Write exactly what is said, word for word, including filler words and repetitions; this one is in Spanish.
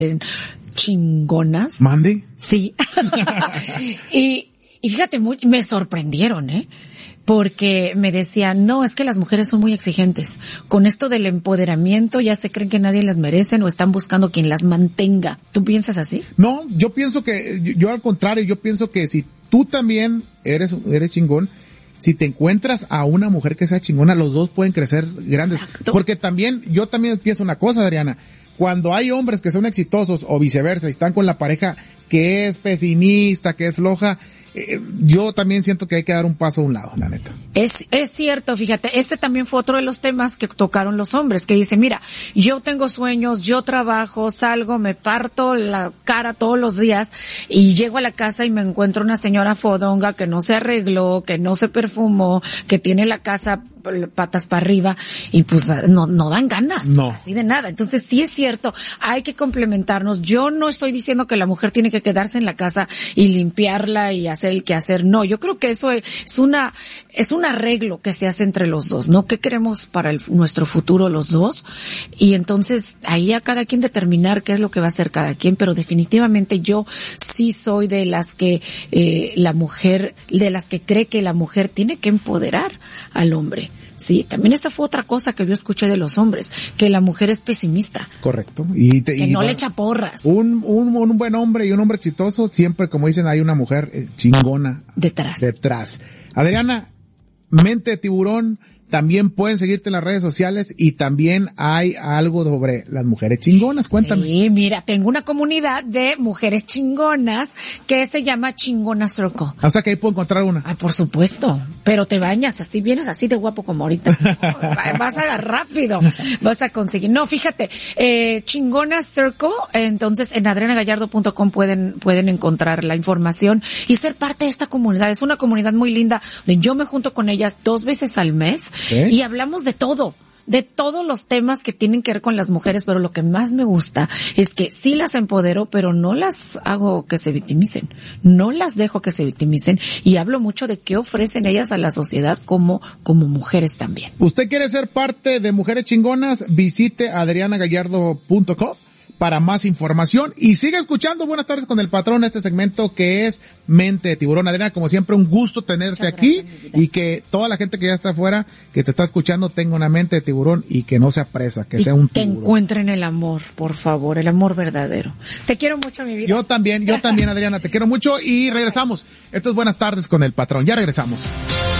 chingonas. ¿Mande? Sí. y, y fíjate, muy, me sorprendieron, ¿eh? Porque me decían, no, es que las mujeres son muy exigentes. Con esto del empoderamiento ya se creen que nadie las merece o están buscando quien las mantenga. ¿Tú piensas así? No, yo pienso que, yo, yo al contrario, yo pienso que si tú también eres, eres chingón, si te encuentras a una mujer que sea chingona, los dos pueden crecer grandes. Exacto. Porque también, yo también pienso una cosa, Adriana, cuando hay hombres que son exitosos o viceversa y están con la pareja que es pesimista, que es floja, eh, yo también siento que hay que dar un paso a un lado, la neta. Es, es cierto, fíjate, este también fue otro de los temas que tocaron los hombres, que dicen, mira, yo tengo sueños, yo trabajo, salgo, me parto la cara todos los días y llego a la casa y me encuentro una señora fodonga que no se arregló, que no se perfumó, que tiene la casa patas para arriba y pues no, no dan ganas, no. Así de nada. Entonces sí es cierto, hay que complementarnos. Yo no estoy diciendo que la mujer tiene que quedarse en la casa y limpiarla y hacer el quehacer, no, yo creo que eso es una, es un arreglo que se hace entre los dos, ¿no? ¿Qué queremos para el, nuestro futuro los dos? Y entonces ahí a cada quien determinar qué es lo que va a hacer cada quien, pero definitivamente yo sí soy de las que eh, la mujer, de las que cree que la mujer tiene que empoderar al hombre. Sí, también esa fue otra cosa que yo escuché de los hombres, que la mujer es pesimista. Correcto. Y te, que y no va, le echa porras. Un, un, un buen hombre y un hombre exitoso, siempre, como dicen, hay una mujer eh, chingona. Detrás. Detrás. Adriana, Mente de Tiburón, también pueden seguirte en las redes sociales y también hay algo sobre las mujeres chingonas. Cuéntame. Sí, mira, tengo una comunidad de mujeres chingonas que se llama Chingona Circle. O sea que ahí puedo encontrar una. Ah, por supuesto. Pero te bañas así, vienes así de guapo como ahorita. No, vas a rápido, vas a conseguir. No, fíjate, eh, Chingona Circle, entonces en adriana gallardo punto com pueden, pueden encontrar la información y ser parte de esta comunidad. Es una comunidad muy linda, donde yo me junto con ellas dos veces al mes. ¿Eh? Y hablamos de todo, de todos los temas que tienen que ver con las mujeres, pero lo que más me gusta es que sí las empodero, pero no las hago que se victimicen, no las dejo que se victimicen y hablo mucho de qué ofrecen ellas a la sociedad como, como mujeres también. ¿Usted quiere ser parte de Mujeres Chingonas? Visite adriana gallardo punto com para más información y sigue escuchando Buenas Tardes con el Patrón, este segmento que es Mente de Tiburón. Adriana, como siempre, un gusto tenerte Muchas aquí gracias, y que toda la gente que ya está afuera, que te está escuchando, tenga una mente de tiburón y que no se apresa, que y sea un te tiburón. Encuentren el amor, por favor, el amor verdadero. Te quiero mucho, mi vida. Yo también, yo también, Adriana, te quiero mucho y regresamos. Esto es Buenas Tardes con el Patrón. Ya regresamos.